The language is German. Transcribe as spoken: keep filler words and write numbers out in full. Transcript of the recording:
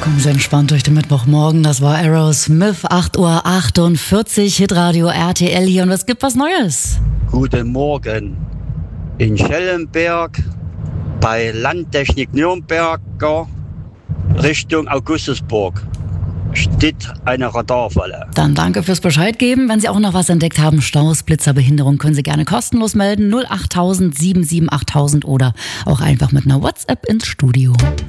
Kommen Sie entspannt durch den Mittwochmorgen. Das war Aerosmith, acht Uhr achtundvierzig, Hitradio R T L hier. Und es gibt was Neues. Guten Morgen. In Schellenberg bei Landtechnik Nürnberger Richtung Augustusburg steht eine Radarfalle. Dann danke fürs Bescheid geben. Wenn Sie auch noch was entdeckt haben, Staus, Blitzer, Behinderung, können Sie gerne kostenlos melden. null acht tausend sieben sieben acht tausend oder auch einfach mit einer WhatsApp ins Studio.